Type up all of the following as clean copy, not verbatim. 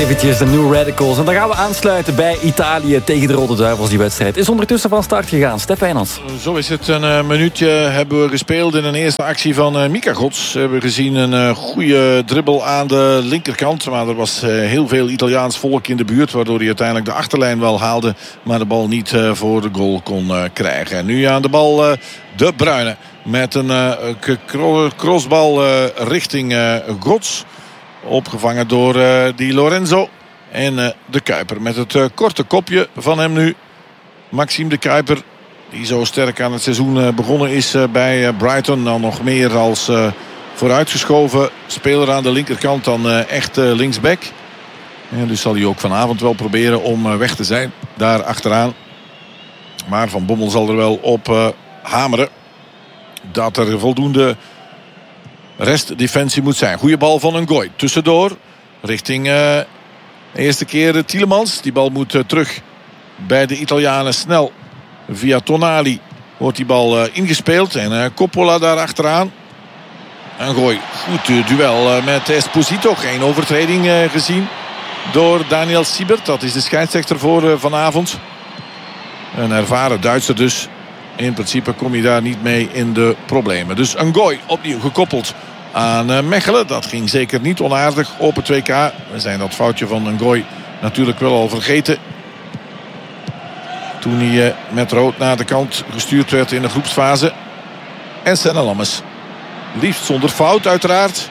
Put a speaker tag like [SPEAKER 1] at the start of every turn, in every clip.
[SPEAKER 1] eventjes de New Radicals. En dan gaan we aansluiten bij Italië tegen de Rode Duivels. Die wedstrijd is ondertussen van start gegaan. Stef Wijnands.
[SPEAKER 2] Zo is het. Een minuutje hebben we gespeeld in een eerste actie van Mika Gods. We hebben gezien een goede dribbel aan de linkerkant. Maar er was heel veel Italiaans volk in de buurt. Waardoor hij uiteindelijk de achterlijn wel haalde. Maar de bal niet voor de goal kon krijgen. En nu aan de bal De Bruyne. Met een crossbal richting Gods. Opgevangen door Di Lorenzo. En de Kuiper met het korte kopje van hem nu. Maxime de Kuiper. Die zo sterk aan het seizoen begonnen is bij Brighton. Dan nog meer als vooruitgeschoven speler aan de linkerkant dan echt linksback. En dus zal hij ook vanavond wel proberen om weg te zijn. Daar achteraan. Maar Van Bommel zal er wel op hameren. Dat er voldoende restdefensie moet zijn. Goeie bal van Ngoy. Tussendoor. Richting de eerste keer Tielemans. Die bal moet terug bij de Italianen snel. Via Tonali wordt die bal ingespeeld. En Coppola daar achteraan. Ngoy. Goed duel met Esposito. Geen overtreding gezien door Daniel Siebert. Dat is de scheidsrechter voor vanavond. Een ervaren Duitser dus. In principe kom je daar niet mee in de problemen. Dus Ngoy opnieuw gekoppeld aan Mechelen. Dat ging zeker niet onaardig op het WK. We zijn dat foutje van Ngoy natuurlijk wel al vergeten. Toen hij met rood naar de kant gestuurd werd in de groepsfase. En Senne Lammers. Liefst zonder fout uiteraard.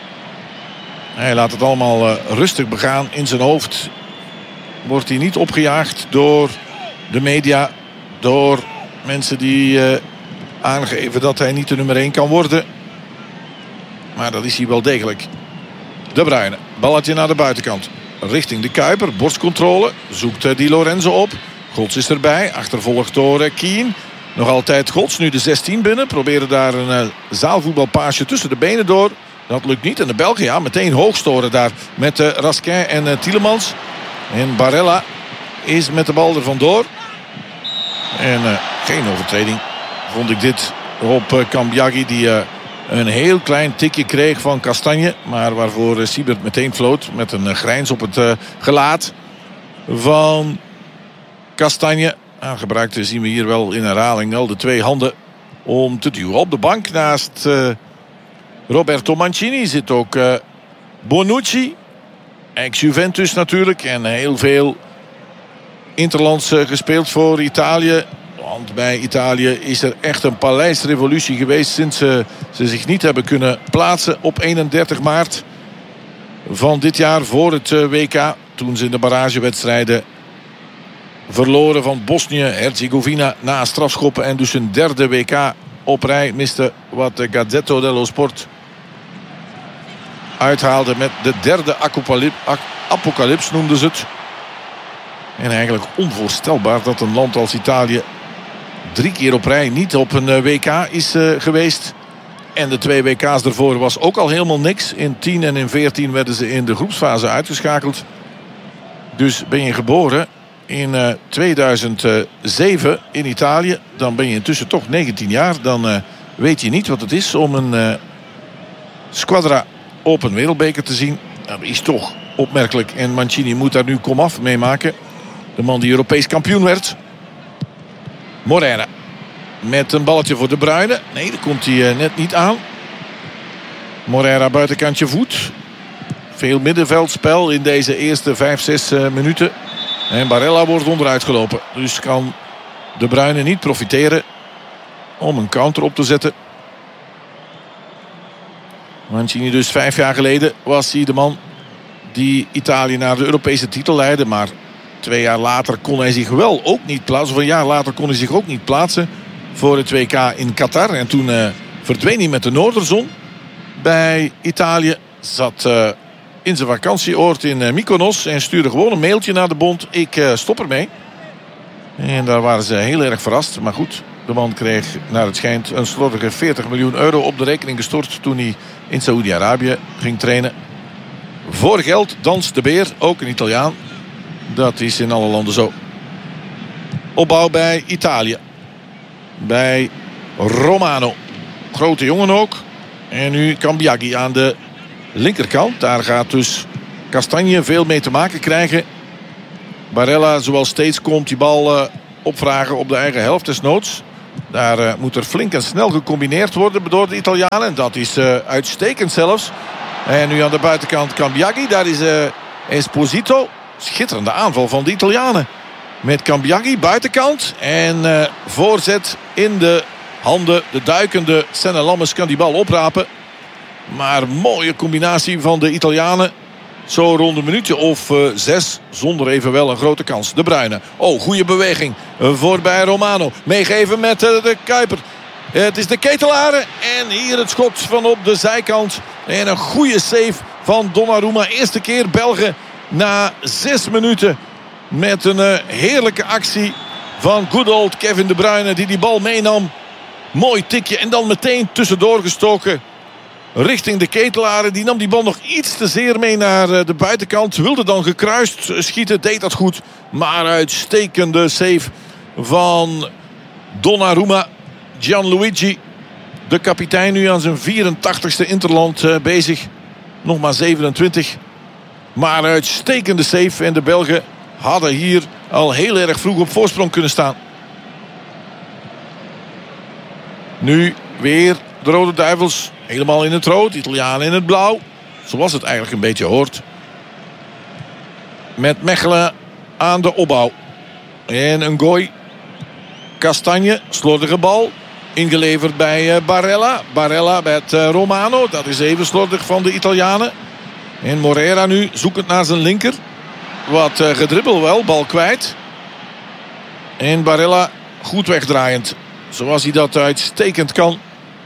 [SPEAKER 2] Hij laat het allemaal rustig begaan in zijn hoofd. Wordt hij niet opgejaagd door de media. Door mensen die aangeven dat hij niet de nummer 1 kan worden. Maar dat is hij wel degelijk. De Bruyne. Balletje naar de buitenkant. Richting de Kuiper. Borstcontrole. Zoekt Di Lorenzo op. Gods is erbij. Achtervolgd door Keane. Nog altijd Gods. Nu de 16 binnen. Proberen daar een zaalvoetbalpaasje tussen de benen door. Dat lukt niet. En de Belgen ja, meteen hoogstoren daar. Met Raskin en Tielemans. En Barella is met de bal er vandoor. En geen overtreding. Vond ik dit op Cambiaghi. Die een heel klein tikje kreeg van Kastanje. Maar waarvoor Siebert meteen floot. Met een grijns op het gelaat van Kastanje. Gebruikte zien we hier wel in herhaling wel de twee handen om te duwen. Op de bank naast Roberto Mancini zit ook Bonucci. Ex-Juventus natuurlijk. En heel veel interlands gespeeld voor Italië. Want bij Italië is er echt een paleisrevolutie geweest sinds ze zich niet hebben kunnen plaatsen op 31 maart van dit jaar voor het WK. Toen ze in de barragewedstrijden verloren van Bosnië-Herzegovina na strafschoppen. En dus hun derde WK op rij miste wat de Gazzetta dello Sport uithaalde met de derde apocalyps noemden ze het. En eigenlijk onvoorstelbaar dat een land als Italië 3 keer op rij niet op een WK is geweest. En de 2 WK's ervoor was ook al helemaal niks. In 10 en in 14 werden ze in de groepsfase uitgeschakeld. Dus ben je geboren in 2007 in Italië. Dan ben je intussen toch 19 jaar. Dan weet je niet wat het is om een squadra op een wereldbeker te zien. Dat is toch opmerkelijk. En Mancini moet daar nu komaf mee maken. De man die Europees kampioen werd. Morera. Met een balletje voor De Bruyne. Nee, daar komt hij net niet aan. Morera buitenkantje voet. Veel middenveldspel in deze eerste 5-6 minuten. En Barella wordt onderuit gelopen. Dus kan De Bruyne niet profiteren om een counter op te zetten. Mancini dus 5 jaar geleden was hij de man die Italië naar de Europese titel leidde. Maar 2 jaar later kon hij zich wel ook niet plaatsen. Of een jaar later kon hij zich ook niet plaatsen voor het WK in Qatar. En toen verdween hij met de Noorderzon bij Italië. Zat in zijn vakantieoord in Mykonos. En stuurde gewoon een mailtje naar de bond. Ik stop ermee. En daar waren ze heel erg verrast. Maar goed, de man kreeg naar het schijnt een slordige 40 miljoen euro op de rekening gestort toen hij in Saoedi-Arabië ging trainen. Voor geld danst de beer, ook een Italiaan. Dat is in alle landen zo. Opbouw bij Italië. Bij Romano. Grote jongen ook. En nu Cambiaghi aan de linkerkant. Daar gaat dus Castanje veel mee te maken krijgen. Barella, zoals steeds, komt die bal opvragen op de eigen helft desnoods. Daar moet er flink en snel gecombineerd worden door de Italianen. Dat is uitstekend zelfs. En nu aan de buitenkant Cambiaghi. Daar is Esposito. Schitterende aanval van de Italianen. Met Cambiaghi buitenkant. En voorzet in de handen. De duikende Senne Lammers kan die bal oprapen. Maar mooie combinatie van de Italianen. Zo rond een minuutje of 6. Zonder evenwel een grote kans. De Bruyne. Oh, goede beweging. Voorbij Romano. Meegeven met de Kuiper. Het is de Ketelaren. En hier het schot van op de zijkant. En een goede save van Donnarumma. Eerste keer Belgen na 6 minuten. Met een heerlijke actie van good old Kevin De Bruyne. Die bal meenam. Mooi tikje. En dan meteen tussendoor gestoken. Richting de Ketelaren. Die nam die bal nog iets te zeer mee naar de buitenkant. Wilde dan gekruist schieten. Deed dat goed. Maar uitstekende save van Donnarumma. Gianluigi. De kapitein nu aan zijn 84ste interland bezig. Nog maar 27. Maar uitstekende save. En de Belgen hadden hier al heel erg vroeg op voorsprong kunnen staan. Nu weer de Rode Duivels. Helemaal in het rood. Italianen in het blauw. Zoals het eigenlijk een beetje hoort. Met Mechelen aan de opbouw. En een gooi. Castanje. Slordige bal. Ingeleverd bij Barella. Barella met Romano. Dat is even slordig van de Italianen. En Moreira nu zoekend naar zijn linker. Wat gedribbel wel. Bal kwijt. En Barella goed wegdraaiend. Zoals hij dat uitstekend kan.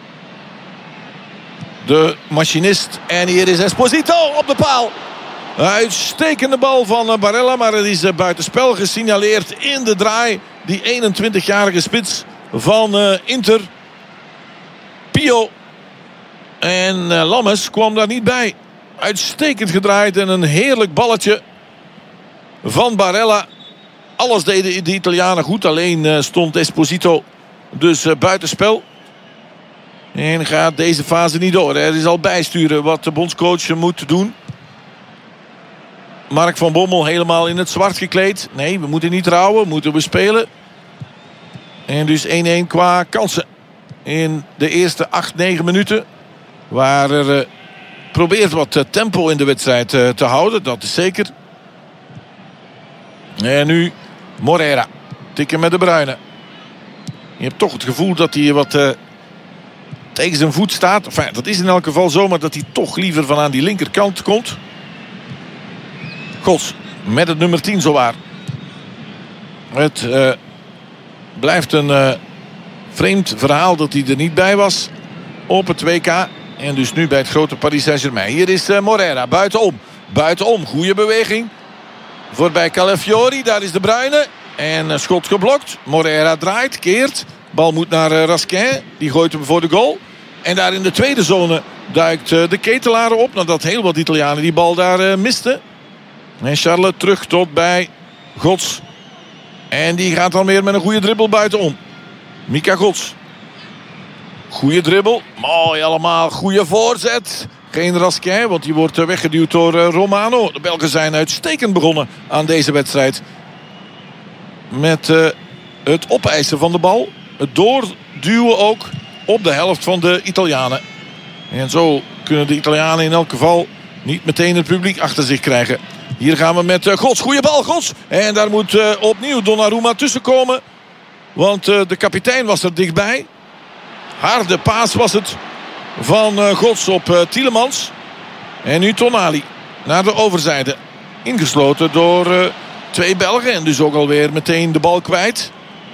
[SPEAKER 2] De machinist. En hier is Esposito op de paal. Uitstekende bal van Barella. Maar het is buitenspel gesignaleerd in de draai. Die 21-jarige spits van Inter. Pio. En Lammers kwam daar niet bij. Uitstekend gedraaid. En een heerlijk balletje van Barella. Alles deden de Italianen goed. Alleen stond Esposito dus buitenspel. En gaat deze fase niet door. Er is al bijsturen wat de bondscoach moet doen. Mark van Bommel helemaal in het zwart gekleed. Nee, we moeten niet rouwen. Moeten we spelen. En dus 1-1 qua kansen. In de eerste 8-9 minuten. Waar er probeert wat tempo in de wedstrijd te houden. Dat is zeker. En nu Moreira. Tikken met De Bruyne. Je hebt toch het gevoel dat hij wat tegen zijn voet staat. Enfin, dat is in elk geval zo. Maar dat hij toch liever van aan die linkerkant komt. Gods. Met het nummer 10 zowaar. Het blijft een vreemd verhaal dat hij er niet bij was. Op het WK. En dus nu bij het grote Paris Saint-Germain. Hier is Moreira. Buitenom. Buitenom. Goede beweging. Voorbij Calafiori. Daar is De Bruyne. En schot geblokt. Moreira draait. Keert. Bal moet naar Raskin. Die gooit hem voor de goal. En daar in de tweede zone duikt de Ketelaren op. Nadat heel wat Italianen die bal daar misten. En Charles terug tot bij Gods. En die gaat dan weer met een goede dribbel buitenom. Mika Gods. Goede dribbel. Mooi allemaal. Goede voorzet. Geen Raskin, want die wordt weggeduwd door Romano. De Belgen zijn uitstekend begonnen aan deze wedstrijd. Met het opeisen van de bal. Het doorduwen ook op de helft van de Italianen. En zo kunnen de Italianen in elk geval niet meteen het publiek achter zich krijgen. Hier gaan we met Gods. Goede bal, Gods. En daar moet opnieuw Donnarumma tussenkomen. Want de kapitein was er dichtbij. Harde paas was het van Gods op Tielemans. En nu Tonali naar de overzijde. Ingesloten door 2 Belgen. En dus ook alweer meteen de bal kwijt.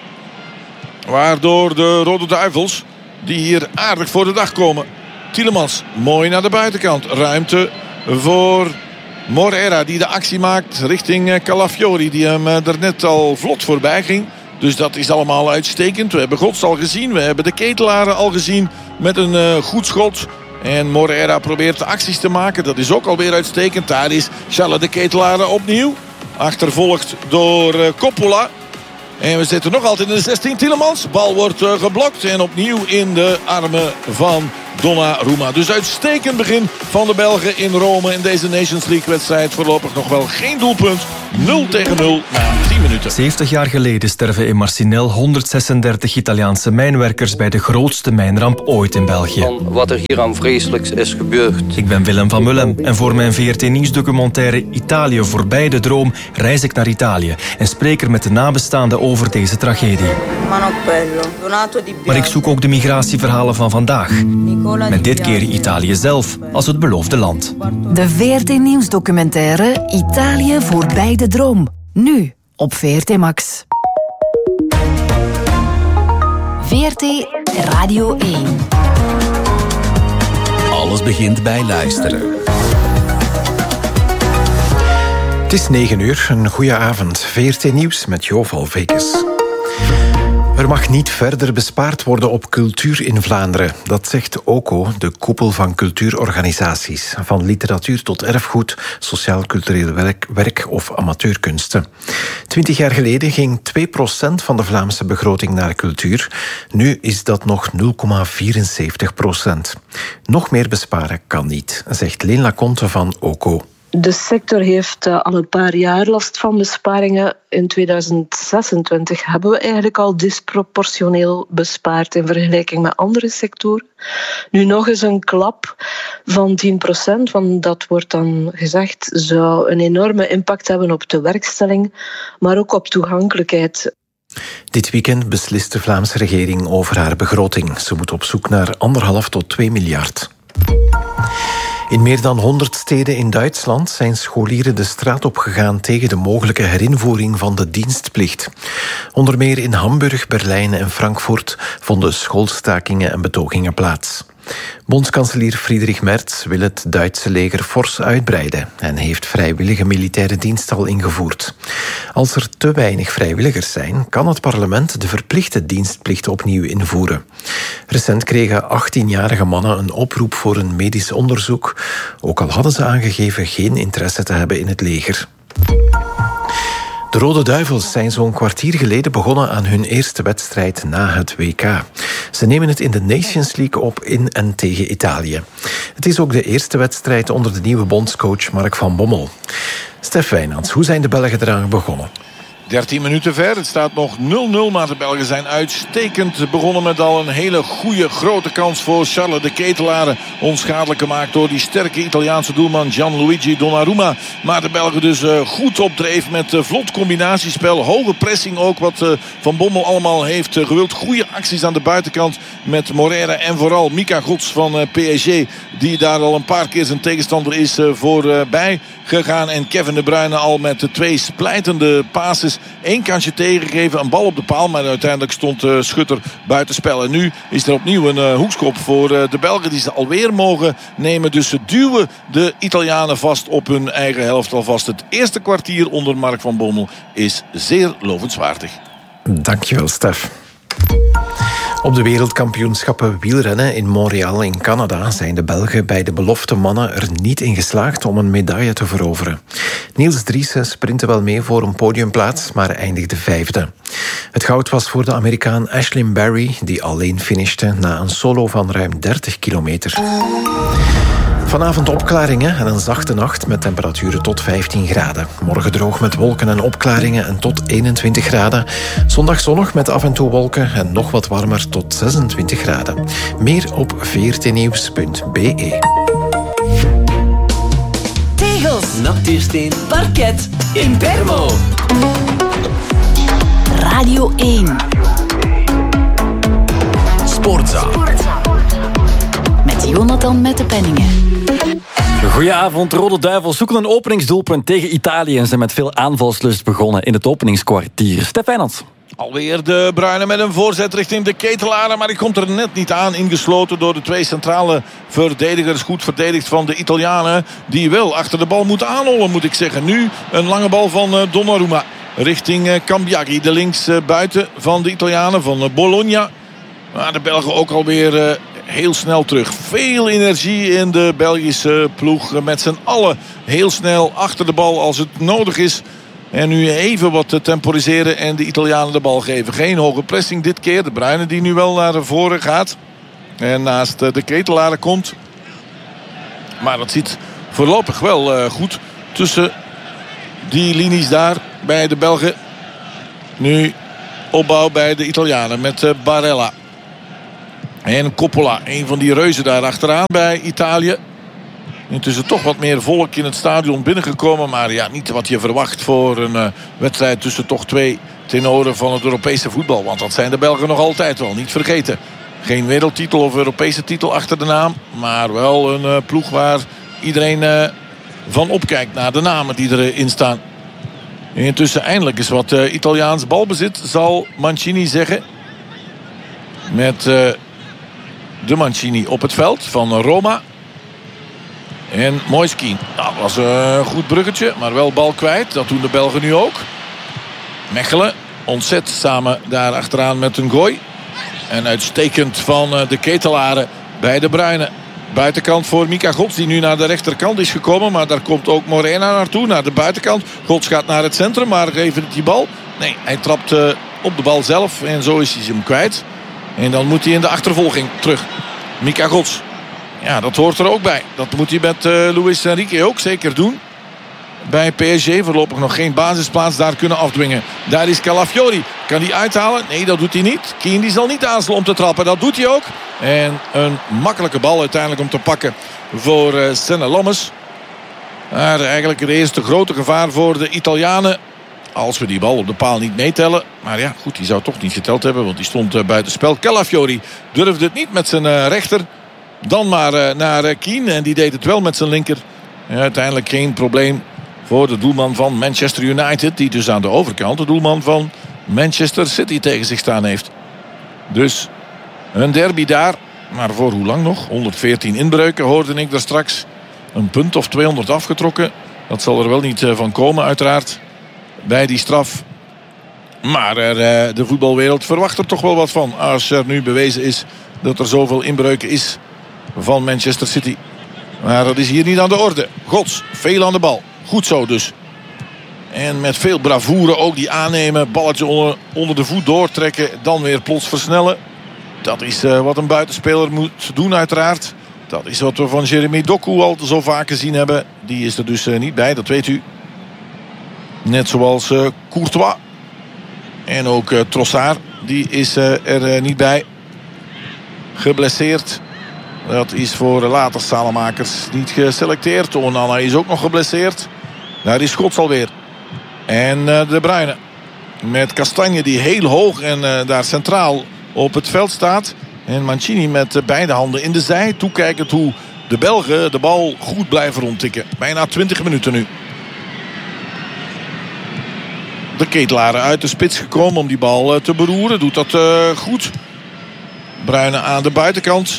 [SPEAKER 2] Waardoor de Rode Duivels, die hier aardig voor de dag komen. Tielemans mooi naar de buitenkant. Ruimte voor Moreira die de actie maakt richting Calafiori. Die hem er net al vlot voorbij ging. Dus dat is allemaal uitstekend. We hebben Gods al gezien. We hebben de Ketelaren al gezien met een goed schot. En Moreira probeert de acties te maken. Dat is ook alweer uitstekend. Daar is Charles de Ketelaren opnieuw. Achtervolgd door Coppola. En we zitten nog altijd in de 16. Tielemans. Bal wordt geblokt. En opnieuw in de armen van Donnarumma. Dus uitstekend begin van de Belgen in Rome in deze Nations League wedstrijd. Voorlopig nog wel geen doelpunt. 0-0 na 10 minuten.
[SPEAKER 3] 70 jaar geleden sterven in Marcinelle 136 Italiaanse mijnwerkers bij de grootste mijnramp ooit in België.
[SPEAKER 4] Van wat er hier aan vreselijks is gebeurd.
[SPEAKER 3] Ik ben Willem van Mullem en voor mijn VRT-nieuwsdocumentaire Italië voorbij de droom reis ik naar Italië en spreek er met de nabestaanden over deze tragedie. Maar ik zoek ook de migratieverhalen van vandaag. Met dit keer Italië zelf als het beloofde land.
[SPEAKER 5] De VRT-nieuwsdocumentaire Italië voorbij de droom. Nu op VRT Max. VRT Radio 1.
[SPEAKER 6] Alles begint bij luisteren.
[SPEAKER 7] Het is 9 uur, een goede avond. VRT Nieuws met Joval Vekes. Er mag niet verder bespaard worden op cultuur in Vlaanderen. Dat zegt OCO, de koepel van cultuurorganisaties. Van literatuur tot erfgoed, sociaal-cultureel werk of amateurkunsten. 20 jaar geleden ging 2% van de Vlaamse begroting naar cultuur. Nu is dat nog 0,74%. Nog meer besparen kan niet, zegt Leen Laconte van OCO.
[SPEAKER 8] De sector heeft al een paar jaar last van besparingen. In 2026 hebben we eigenlijk al disproportioneel bespaard in vergelijking met andere sectoren. Nu nog eens een klap van 10%, want dat wordt dan gezegd, zou een enorme impact hebben op de werkstelling, maar ook op toegankelijkheid.
[SPEAKER 7] Dit weekend beslist de Vlaamse regering over haar begroting. Ze moet op zoek naar 1,5 tot 2 miljard. In meer dan 100 steden in Duitsland zijn scholieren de straat opgegaan tegen de mogelijke herinvoering van de dienstplicht. Onder meer in Hamburg, Berlijn en Frankfurt vonden schoolstakingen en betogingen plaats. Bondskanselier Friedrich Merz wil het Duitse leger fors uitbreiden en heeft vrijwillige militaire dienst al ingevoerd. Als er te weinig vrijwilligers zijn, kan het parlement de verplichte dienstplicht opnieuw invoeren. Recent kregen 18-jarige mannen een oproep voor een medisch onderzoek, ook al hadden ze aangegeven geen interesse te hebben in het leger. De Rode Duivels zijn zo'n kwartier geleden begonnen aan hun eerste wedstrijd na het WK. Ze nemen het in de Nations League op in en tegen Italië. Het is ook de eerste wedstrijd onder de nieuwe bondscoach Mark van Bommel. Stef Wijnands, hoe zijn de Belgen eraan begonnen?
[SPEAKER 2] 13 minuten ver, het staat nog 0-0, maar de Belgen zijn uitstekend begonnen met al een hele goede grote kans voor Charles de Ketelaere. Onschadelijk gemaakt door die sterke Italiaanse doelman Gianluigi Donnarumma. Maar de Belgen dus goed op dreef met vlot combinatiespel. Hoge pressing ook, wat Van Bommel allemaal heeft gewild. Goede acties aan de buitenkant met Morera en vooral Mika Gods van PSG. Die daar al een paar keer zijn tegenstander is voorbij gegaan. En Kevin De Bruyne al met de 2 splijtende passes 1 kansje tegengegeven, een bal op de paal, maar uiteindelijk stond Schutter buitenspel. En nu is er opnieuw een hoekschop voor de Belgen die ze alweer mogen nemen. Dus ze duwen de Italianen vast op hun eigen helft alvast. Het eerste kwartier onder Mark van Bommel is zeer lovenswaardig.
[SPEAKER 7] Dankjewel, Stef. Op de wereldkampioenschappen wielrennen in Montreal in Canada zijn de Belgen bij de belofte mannen er niet in geslaagd om een medaille te veroveren. Niels Driessen sprintte wel mee voor een podiumplaats, maar eindigde 5e. Het goud was voor de Amerikaan Ashlyn Barry, die alleen finishte na een solo van ruim 30 kilometer. Vanavond opklaringen en een zachte nacht met temperaturen tot 15 graden. Morgen droog met wolken en opklaringen en tot 21 graden. Zondag zonnig met af en toe wolken en nog wat warmer tot 26 graden. Meer op vrtnieuws.be.
[SPEAKER 5] Tegels,
[SPEAKER 6] Natuursteen,
[SPEAKER 5] parket, Impermo. Radio 1.
[SPEAKER 6] Sportza.
[SPEAKER 5] Met Jonathan met de penningen.
[SPEAKER 1] Goedenavond, Rode Duivels zoeken een openingsdoelpunt tegen Italië en zijn met veel aanvalslust begonnen in het openingskwartier. Stef Wijnands.
[SPEAKER 2] Alweer de Bruyne met een voorzet richting de Ketelaere, maar die komt er net niet aan. Ingesloten door de 2 centrale verdedigers. Goed verdedigd van de Italianen, die wel achter de bal moeten aanhollen, moet ik zeggen. Nu een lange bal van Donnarumma richting Cambiaghi. De linksbuiten van de Italianen, van Bologna. Maar de Belgen ook alweer heel snel terug. Veel energie in de Belgische ploeg. Met z'n allen heel snel achter de bal als het nodig is. En nu even wat temporiseren en de Italianen de bal geven. Geen hoge pressing dit keer. De Bruyne die nu wel naar voren gaat. En naast de Ketelaren komt. Maar dat ziet voorlopig wel goed tussen die linies daar bij de Belgen. Nu opbouw bij de Italianen met Barella. En Coppola, een van die reuzen daar achteraan bij Italië. Intussen toch wat meer volk in het stadion binnengekomen. Maar ja, niet wat je verwacht voor een wedstrijd tussen toch twee tenoren van het Europese voetbal. Want dat zijn de Belgen nog altijd wel, niet vergeten. Geen wereldtitel of Europese titel achter de naam. Maar wel een ploeg waar iedereen van opkijkt naar de namen die erin staan. Intussen eindelijk is wat Italiaans balbezit, zal Mancini zeggen. Met de Mancini op het veld van Roma. En Moiskin. Dat was een goed bruggetje, maar wel bal kwijt. Dat doen de Belgen nu ook. Mechelen ontzet samen daar achteraan met een gooi. En uitstekend van de Ketelaren bij de Bruyne. Buitenkant voor Mika Gods, die nu naar de rechterkant is gekomen. Maar daar komt ook Morena naartoe, naar de buitenkant. Gods gaat naar het centrum, maar even die bal. Nee, hij trapt op de bal zelf en zo is hij hem kwijt. En dan moet hij in de achtervolging terug. Mika Gods. Ja, dat hoort er ook bij. Dat moet hij met Luis Enrique ook zeker doen. Bij PSG voorlopig nog geen basisplaats daar kunnen afdwingen. Daar is Calafiori. Kan hij uithalen? Nee, dat doet hij niet. Keane die zal niet aarzelen om te trappen. Dat doet hij ook. En een makkelijke bal uiteindelijk om te pakken voor Senne Lammes. Maar eigenlijk het eerste grote gevaar voor de Italianen. Als we die bal op de paal niet meetellen. Maar ja, goed, die zou toch niet geteld hebben. Want die stond buitenspel. Calafiori durfde het niet met zijn rechter. Dan maar naar Keane. En die deed het wel met zijn linker. Ja, uiteindelijk geen probleem voor de doelman van Manchester United. Die dus aan de overkant de doelman van Manchester City tegen zich staan heeft. Dus een derby daar. Maar voor hoe lang nog? 114 inbreuken hoorde ik daar straks. Een punt of 200 afgetrokken. Dat zal er wel niet van komen uiteraard. Bij die straf. Maar de voetbalwereld verwacht er toch wel wat van. Als er nu bewezen is dat er zoveel inbreuken is van Manchester City. Maar dat is hier niet aan de orde. Gods, veel aan de bal. Goed zo dus. En met veel bravoure ook die aannemen. Balletje onder de voet doortrekken. Dan weer plots versnellen. Dat is wat een buitenspeler moet doen uiteraard. Dat is wat we van Jeremy Doku al zo vaak gezien hebben. Die is er dus niet bij, dat weet u. Net zoals Courtois. En ook Trossard. Die is er niet bij. Geblesseerd. Dat is voor later Salemakers niet geselecteerd. Onana is ook nog geblesseerd. Daar is Schots alweer. En De Bruyne. Met Castagne die heel hoog en daar centraal op het veld staat. En Mancini met beide handen in de zij. Toekijkend hoe de Belgen de bal goed blijven rondtikken. Bijna 20 minuten nu. De Ketelaren uit de spits gekomen om die bal te beroeren. Doet dat goed. Bruyne aan de buitenkant.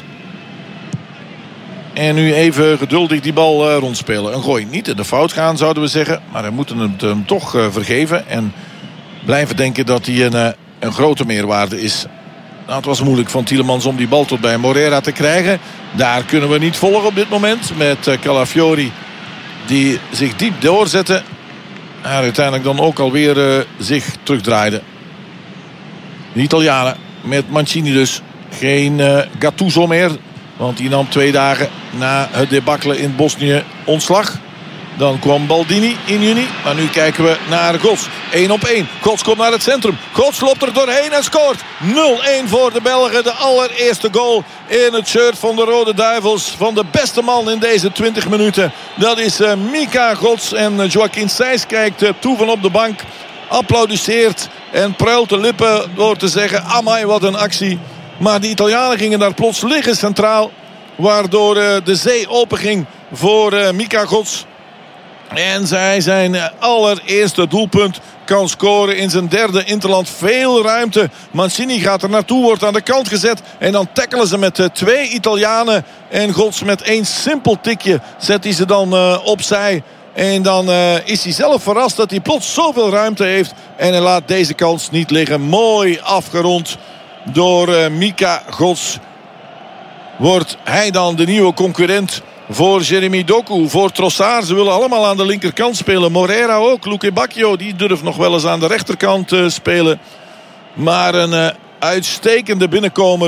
[SPEAKER 2] En nu even geduldig die bal rondspelen. Een gooi niet in de fout gaan zouden we zeggen. Maar we moeten het hem toch vergeven. En blijven denken dat hij een grote meerwaarde is. Nou, het was moeilijk van Tielemans om die bal tot bij Morera te krijgen. Daar kunnen we niet volgen op dit moment. Met Calafiori die zich diep doorzette. En uiteindelijk dan ook alweer zich terugdraaide. De Italianen met Mancini dus. Geen Gattuso meer. Want die nam 2 dagen na het debakkelen in Bosnië ontslag. Dan kwam Baldini in juni. Maar nu kijken we naar Gods. 1-op-1. Gods komt naar het centrum. Gods loopt er doorheen en scoort. 0-1 voor de Belgen. De allereerste goal in het shirt van de Rode Duivels. Van de beste man in deze 20 minuten. Dat is Mika Gods. En Joaquin Sijs kijkt toe van op de bank. Applaudisseert en pruilt de lippen door te zeggen: amai, wat een actie. Maar de Italianen gingen daar plots liggen centraal. Waardoor de zee openging voor Mika Gods. En zij zijn allereerste doelpunt kan scoren in zijn derde interland. Veel ruimte. Mancini gaat er naartoe, wordt aan de kant gezet. En dan tackelen ze met 2 Italianen. En Gods met 1 simpel tikje zet hij ze dan opzij. En dan is hij zelf verrast dat hij plots zoveel ruimte heeft. En hij laat deze kans niet liggen. Mooi afgerond door Mika Gods. Wordt hij dan de nieuwe concurrent voor Jeremy Doku, voor Trossard. Ze willen allemaal aan de linkerkant spelen. Morera ook. Luque Bacchio, die durft nog wel eens aan de rechterkant spelen. Maar een uitstekende binnenkomer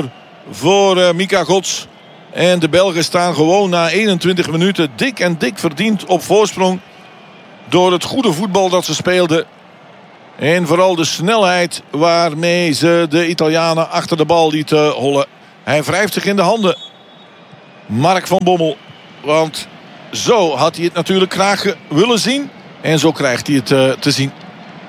[SPEAKER 2] voor Mika Gods. En de Belgen staan gewoon na 21 minuten dik en dik verdiend op voorsprong. Door het goede voetbal dat ze speelden. En vooral de snelheid waarmee ze de Italianen achter de bal lieten hollen. Hij wrijft zich in de handen. Mark van Bommel. Want zo had hij het natuurlijk graag willen zien. En zo krijgt hij het te zien.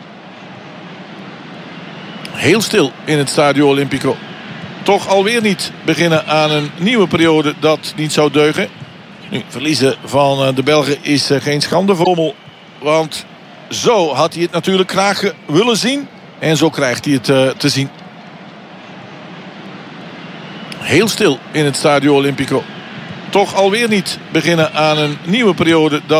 [SPEAKER 2] Heel stil in het Stadio Olimpico. Toch alweer niet beginnen aan een nieuwe periode dat niet zou deugen. Nu, verliezen van de Belgen is geen schande voor Bommel. Want zo had hij het natuurlijk graag willen zien. En zo krijgt hij het te zien. Heel stil in het Stadio Olimpico. Toch alweer niet beginnen aan een nieuwe periode dat